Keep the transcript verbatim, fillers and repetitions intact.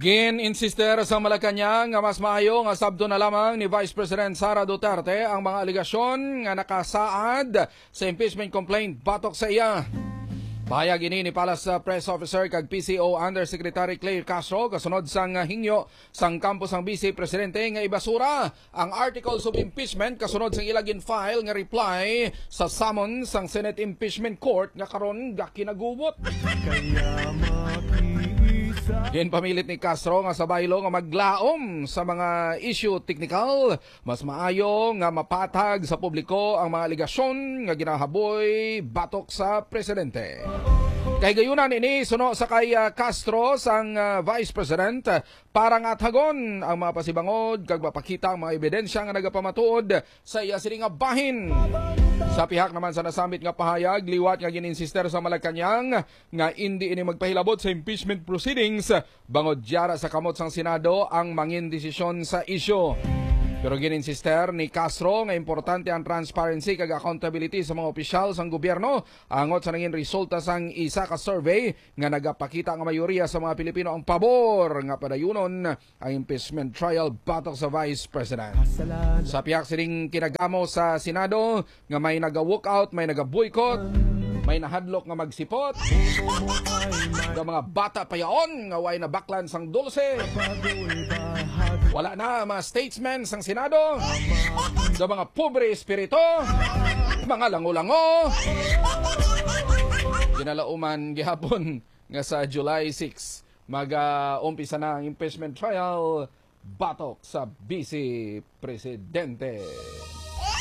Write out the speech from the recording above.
Gin-insister sa Malacanang nga mas maayo nga sabdo na lamang ni Vice President Sara Duterte ang mga aligasyon nga nakasaad sa impeachment complaint batok sa iya. Bahayag ini ni Palace Press Officer kag P C O Undersecretary Claire Castro kasunod sang hingyo sang kampo sang Vice Presidente nga ibasura ang articles of impeachment kasunod sang ilagin file nga reply sa summons sang Senate Impeachment Court nga karon gakinagubot. Yan pamilit ni Castro nga sa baylo nga maglaom sa mga issue technical, mas maayo nga mapatag sa publiko ang mga aligasyon nga ginahaboy batok sa presidente. Kay gayunan ini suno sa kay uh, Castro sang uh, Vice President uh, para nga athagon ang mga pasibangod kag mapakita ang mga ebidensya nga nagapamatuod sa iya sini nga bahin. Sa pihak naman sa nasambit nga pahayag, liwat nga gininsister sa Malacanang nga hindi ini magpahilabot sa impeachment proceedings bangod diyara sa kamot sang Senado ang mangin desisyon sa isyu. Pero gininsister ni Castro nga importante ang transparency kag accountability sa mga opisyal sang gobyerno angot sa nangin resulta sang isa ka survey nga nagapakita nga mayoriya sa mga Pilipino ang pabor nga padayunon ang impeachment trial batok sa Vice President. Sa piyak sining kinagamo sa Senado nga may naga-walkout, may naga-boycott, may nahadlok nga magsipot, nga mga bata pa yaon nga way na baklan sang dulce. Wala na mga statesmen sang Senado, sa mga pobre espiritu, mga lango-lango. Ginalauman gihapon nga sa July sixth, mag-umpisa na ang impeachment trial batok sa Vice Presidente.